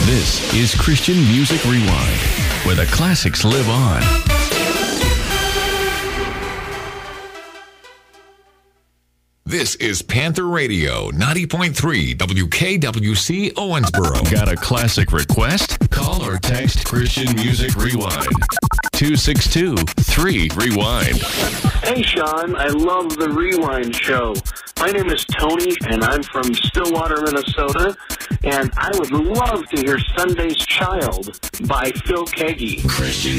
This is Christian Music Rewind, where the classics live on. This is Panther Radio, 90.3 WKWC Owensboro. Got a classic request? Call or text Christian Music Rewind. 262-3-REWIND. Hey, Sean, I love the Rewind Show. My name is Tony, and I'm from Stillwater, Minnesota, and I would love to hear Sunday's Child by Phil Keaggy. Christian